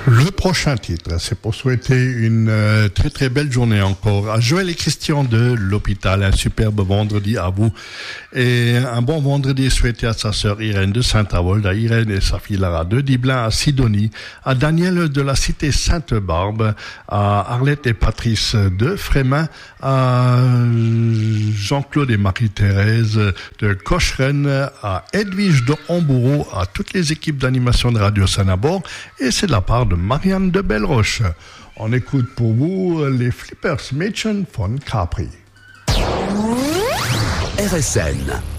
Le prochain titre, c'est pour souhaiter une très très belle journée encore à Joël et Christian de l'hôpital. Un superbe vendredi à vous et un bon vendredi souhaité à sa sœur Irène de Saint-Avold, à Irène et sa fille Lara de Diblin, à Sidonie, à Daniel de la cité Sainte-Barbe, à Arlette et Patrice de Frémin, à Jean-Claude et Marie-Thérèse de Cocheren, à Edwige de Hambourg, à toutes les équipes d'animation de Radio Sanabord, et c'est de la part de Marianne de Belleroche. On écoute pour vous les Flippers Mädchen von Capri. RSN